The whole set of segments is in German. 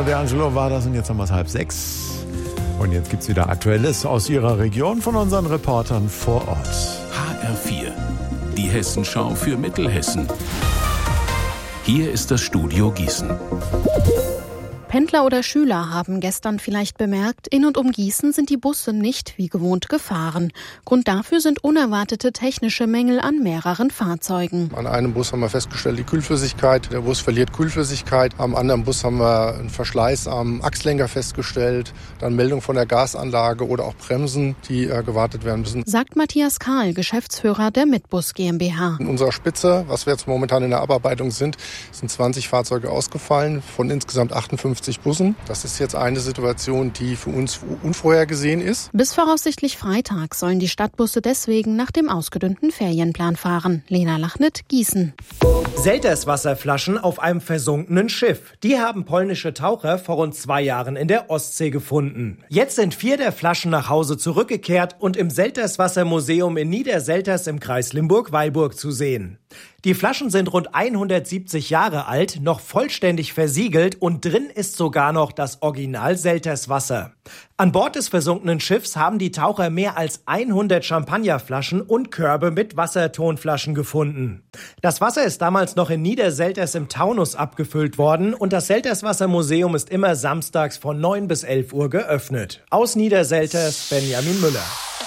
D'Angelo war das und jetzt haben wir es 5:30. Und jetzt gibt's wieder Aktuelles aus Ihrer Region von unseren Reportern vor Ort. HR4, die Hessenschau für Mittelhessen. Hier ist das Studio Gießen. Pendler oder Schüler haben gestern vielleicht bemerkt, in und um Gießen sind die Busse nicht wie gewohnt gefahren. Grund dafür sind unerwartete technische Mängel an mehreren Fahrzeugen. An einem Bus haben wir festgestellt, die Kühlflüssigkeit. Der Bus verliert Kühlflüssigkeit. Am anderen Bus haben wir einen Verschleiß am Achslenker festgestellt. Dann Meldung von der Gasanlage oder auch Bremsen, die gewartet werden müssen. Sagt Matthias Kahl, Geschäftsführer der Mitbus GmbH. In unserer Spitze, was wir jetzt momentan in der Abarbeitung sind 20 Fahrzeuge ausgefallen von insgesamt 58 Bussen. Das ist jetzt eine Situation, die für uns unvorhergesehen ist. Bis voraussichtlich Freitag sollen die Stadtbusse deswegen nach dem ausgedünnten Ferienplan fahren. Lena Lachnitt, Gießen. Selterswasserflaschen auf einem versunkenen Schiff. Die haben polnische Taucher vor rund 2 Jahren in der Ostsee gefunden. Jetzt sind 4 der Flaschen nach Hause zurückgekehrt und im Selterswassermuseum in Niederselters im Kreis Limburg-Weilburg zu sehen. Die Flaschen sind rund 170 Jahre alt, noch vollständig versiegelt und drin ist sogar noch das Original Selterswasser. An Bord des versunkenen Schiffs haben die Taucher mehr als 100 Champagnerflaschen und Körbe mit Wassertonflaschen gefunden. Das Wasser ist damals noch in Niederselters im Taunus abgefüllt worden und das Selterswassermuseum ist immer samstags von 9 bis 11 Uhr geöffnet. Aus Niederselters, Benjamin Müller.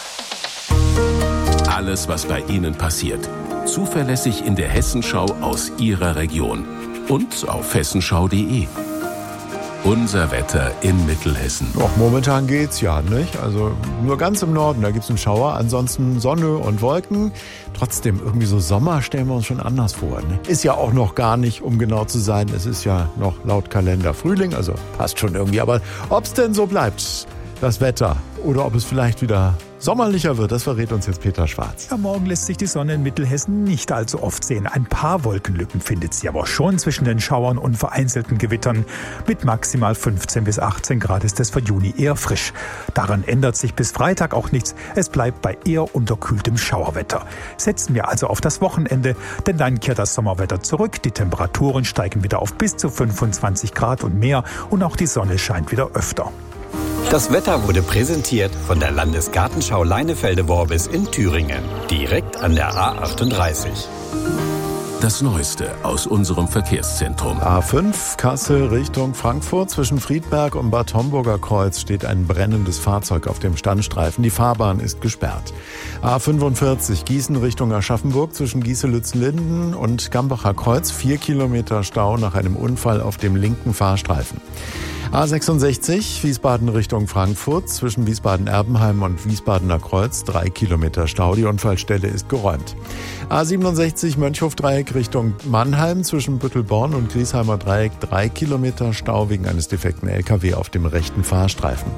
Alles, was bei Ihnen passiert. Zuverlässig in der Hessenschau aus Ihrer Region. Und auf hessenschau.de. Unser Wetter in Mittelhessen. Doch, momentan geht's ja, nicht? Also nur ganz im Norden, da gibt's einen Schauer. Ansonsten Sonne und Wolken. Trotzdem, irgendwie so Sommer stellen wir uns schon anders vor. Ne? Ist ja auch noch gar nicht, um genau zu sein. Es ist ja noch laut Kalender Frühling, also passt schon irgendwie. Aber ob's denn so bleibt, das Wetter, oder ob es vielleicht wieder sommerlicher wird, das verrät uns jetzt Peter Schwarz. Ja, morgen lässt sich die Sonne in Mittelhessen nicht allzu oft sehen. Ein paar Wolkenlücken findet sie aber schon zwischen den Schauern und vereinzelten Gewittern. Mit maximal 15 bis 18 Grad ist es für Juni eher frisch. Daran ändert sich bis Freitag auch nichts. Es bleibt bei eher unterkühltem Schauerwetter. Setzen wir also auf das Wochenende, denn dann kehrt das Sommerwetter zurück. Die Temperaturen steigen wieder auf bis zu 25 Grad und mehr und auch die Sonne scheint wieder öfter. Das Wetter wurde präsentiert von der Landesgartenschau Leinefelde-Worbis in Thüringen, direkt an der A38. Das Neueste aus unserem Verkehrszentrum. A5 Kassel Richtung Frankfurt. Zwischen Friedberg und Bad Homburger Kreuz steht ein brennendes Fahrzeug auf dem Standstreifen. Die Fahrbahn ist gesperrt. A45 Gießen Richtung Aschaffenburg. Zwischen Gieselützen-Linden und Gambacher Kreuz 4 Kilometer Stau nach einem Unfall auf dem linken Fahrstreifen. A66 Wiesbaden Richtung Frankfurt. Zwischen Wiesbaden-Erbenheim und Wiesbadener Kreuz 3 Kilometer Stau. Die Unfallstelle ist geräumt. A67 Mönchhof-Dreieck Richtung Mannheim. Zwischen Büttelborn und Griesheimer Dreieck 3 Kilometer Stau wegen eines defekten LKW auf dem rechten Fahrstreifen.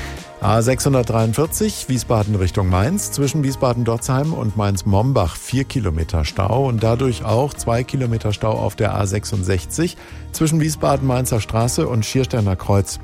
A643 Wiesbaden Richtung Mainz. Zwischen Wiesbaden-Dotzheim und Mainz-Mombach 4 Kilometer Stau und dadurch auch 2 Kilometer Stau auf der A66 zwischen Wiesbaden-Mainzer Straße und Schiersteiner Kreuz.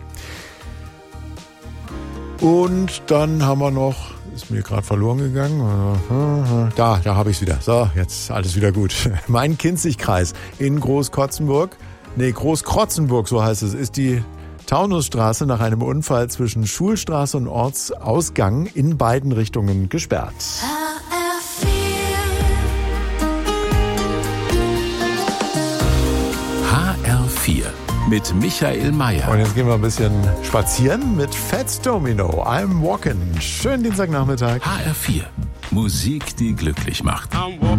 Und dann haben wir noch, ist mir gerade verloren gegangen, da habe ich es wieder. So, jetzt alles wieder gut. Main-Kinzig-Kreis in Großkrotzenburg, so heißt es, ist die Taunusstraße nach einem Unfall zwischen Schulstraße und Ortsausgang in beiden Richtungen gesperrt. HR4 mit Michael Mayer. Und jetzt gehen wir ein bisschen spazieren mit Fats Domino. I'm walking. Schönen Dienstagnachmittag. HR4. Musik, die glücklich macht.